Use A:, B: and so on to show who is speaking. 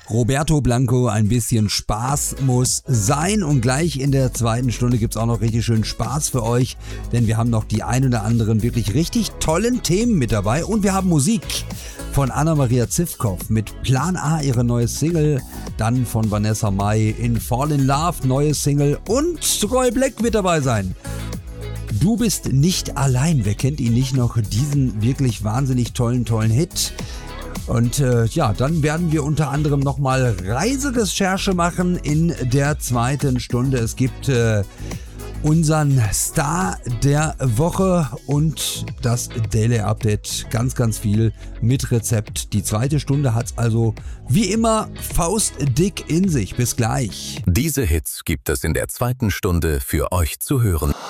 A: Roberto Blanco, ein bisschen Spaß muss sein. Und gleich in der zweiten Stunde gibt's auch noch richtig schön Spaß für euch, denn wir haben noch die ein oder anderen wirklich richtig tollen Themen mit dabei. Und wir haben Musik von Anna-Maria Zivkow mit Plan A, ihre neue Single. Dann von Vanessa Mai in Fall in Love, neue Single. Und Roy Black wird dabei sein. Du bist nicht allein. Wer kennt ihn nicht noch? Diesen wirklich wahnsinnig tollen Hit. Und dann werden wir unter anderem nochmal Reiserecherche machen in der zweiten Stunde. Es gibt unseren Star der Woche und das Daily Update. Ganz, ganz viel mit Rezept. Die zweite Stunde hat's also wie immer faustdick in sich. Bis gleich.
B: Diese Hits gibt es in der zweiten Stunde für euch zu hören.